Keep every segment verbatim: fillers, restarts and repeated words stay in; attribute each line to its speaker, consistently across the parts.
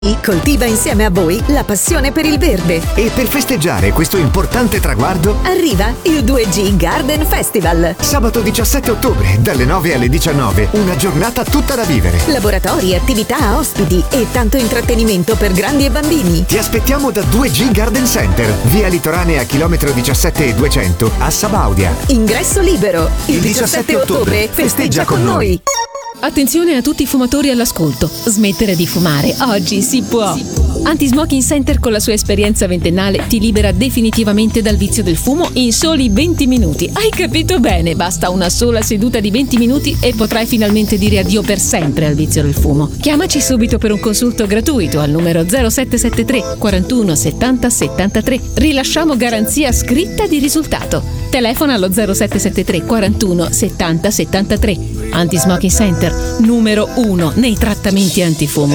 Speaker 1: Coltiva insieme a voi la passione per il verde.
Speaker 2: E per festeggiare questo importante traguardo
Speaker 1: arriva il due G Garden Festival.
Speaker 2: Sabato diciassette ottobre, dalle nove alle diciannove, una giornata tutta da vivere.
Speaker 1: Laboratori, attività, ospiti e tanto intrattenimento per grandi e bambini.
Speaker 2: Ti aspettiamo da due G Garden Center, via Litoranea, chilometro diciassette e duecento, a Sabaudia.
Speaker 1: Ingresso libero. Il, il diciassette ottobre festeggia con noi.
Speaker 3: Attenzione a tutti i fumatori all'ascolto. Smettere di fumare oggi si può. Anti-Smoking Center con la sua esperienza ventennale ti libera definitivamente dal vizio del fumo in soli venti minuti. Hai capito bene? Basta una sola seduta di venti minuti e potrai finalmente dire addio per sempre al vizio del fumo. Chiamaci subito per un consulto gratuito al numero zero sette sette tre quarantuno settanta settantatré. Rilasciamo garanzia scritta di risultato. Telefona allo zero sette sette tre quarantuno settanta settantatré. Anti-Smoking Center, numero uno nei trattamenti antifumo.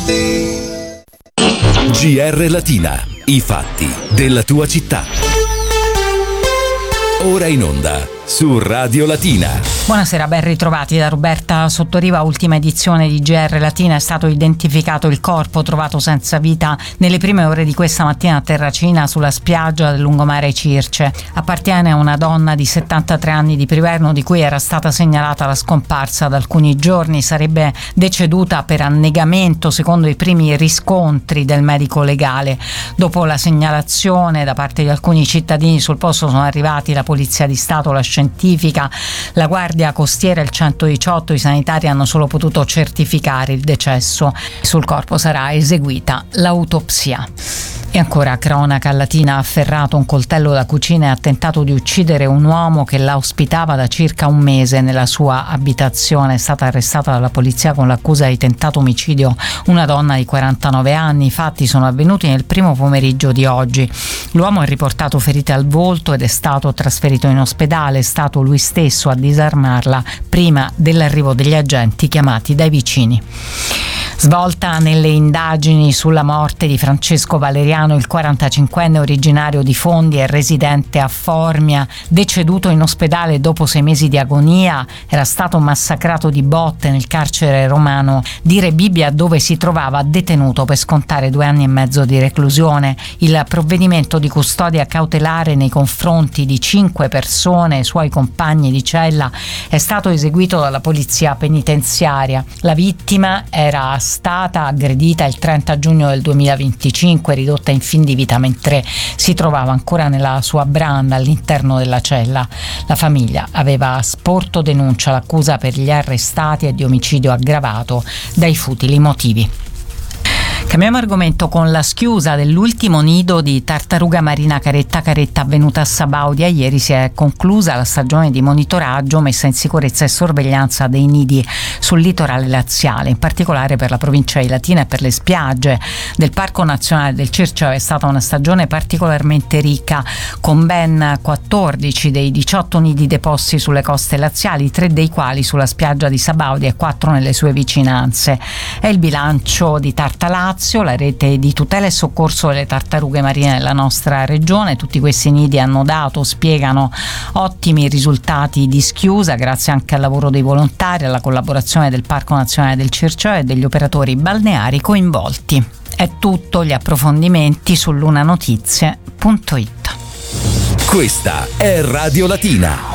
Speaker 4: G R Latina, i fatti della tua città. Ora in onda su Radio Latina.
Speaker 5: Buonasera, ben ritrovati da Roberta Sottoriva. Ultima edizione di G R Latina. È stato identificato il corpo trovato senza vita nelle prime ore di questa mattina a Terracina, sulla spiaggia del lungomare Circe. Appartiene a una donna di settantatré anni di Priverno, di cui era stata segnalata la scomparsa da alcuni giorni. Sarebbe deceduta per annegamento, secondo i primi riscontri del medico legale. Dopo la segnalazione da parte di alcuni cittadini, sul posto sono arrivati la Polizia di Stato, la Scientifica, la Guardia Costiera, il centodiciotto. I sanitari hanno solo potuto certificare il decesso. Sul corpo sarà eseguita l'autopsia. E ancora, cronaca latina: ha afferrato un coltello da cucina e ha tentato di uccidere un uomo che la ospitava da circa un mese nella sua abitazione. È stata arrestata dalla polizia con l'accusa di tentato omicidio una donna di quarantanove anni. I fatti sono avvenuti nel primo pomeriggio di oggi. L'uomo è riportato ferito al volto ed è stato trasferito in ospedale. È stato lui stesso a disarmarla prima dell'arrivo degli agenti chiamati dai vicini. Svolta nelle indagini sulla morte di Francesco Valeriano, il quarantacinquenne originario di Fondi e residente a Formia, deceduto in ospedale dopo sei mesi di agonia. Era stato massacrato di botte nel carcere romano di Rebibbia, dove si trovava detenuto per scontare due anni e mezzo di reclusione. Il provvedimento di custodia cautelare nei confronti di cinque persone, suoi compagni di cella, è stato eseguito dalla polizia penitenziaria. La vittima era stata aggredita il trenta giugno del duemilaventicinque, ridotta in fin di vita mentre si trovava ancora nella sua branda all'interno della cella. La famiglia aveva sporto denuncia. L'accusa per gli arrestati è di omicidio aggravato dai futili motivi. Cambiamo argomento con la schiusa dell'ultimo nido di tartaruga marina caretta caretta avvenuta a Sabaudia. Ieri si è conclusa la stagione di monitoraggio, messa in sicurezza e sorveglianza dei nidi sul litorale laziale, in particolare per la provincia di Latina e per le spiagge del Parco Nazionale del Circe. È stata una stagione particolarmente ricca, con ben quattordici dei diciotto nidi deposti sulle coste laziali, tre dei quali sulla spiaggia di Sabaudia e quattro nelle sue vicinanze. È il bilancio di Tartalazzo, la rete di tutela e soccorso delle tartarughe marine nella nostra regione. Tutti questi nidi hanno dato, spiegano, ottimi risultati di schiusa, grazie anche al lavoro dei volontari, alla collaborazione del Parco Nazionale del Circeo e degli operatori balneari coinvolti. È tutto, gli approfondimenti su lunanotizie punto it.
Speaker 4: Questa è Radio Latina.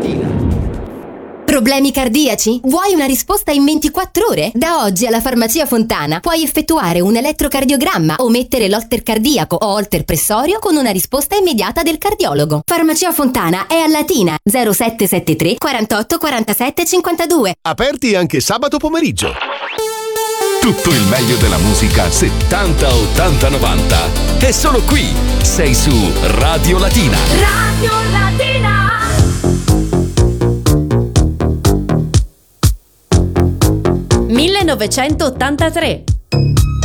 Speaker 6: Problemi cardiaci? Vuoi una risposta in ventiquattro ore? Da oggi alla Farmacia Fontana puoi effettuare un elettrocardiogramma o mettere l'holter cardiaco o holter pressorio con una risposta immediata del cardiologo. Farmacia Fontana è a Latina, zero sette sette tre quarantotto quarantasette cinquantadue.
Speaker 7: Aperti anche sabato pomeriggio.
Speaker 4: Tutto il meglio della musica settanta, ottanta, novanta è solo qui. Sei su Radio Latina.
Speaker 8: Radio Latina. millenovecentottantatré